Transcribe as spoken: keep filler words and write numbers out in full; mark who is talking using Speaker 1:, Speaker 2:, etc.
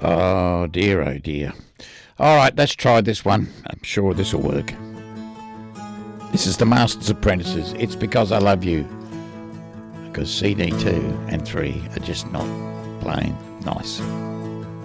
Speaker 1: Oh dear, oh dear. All right, let's try this one. I'm sure this will work. This is the Master's Apprentices. It's Because I Love You. Because C D two and three are just not playing nice.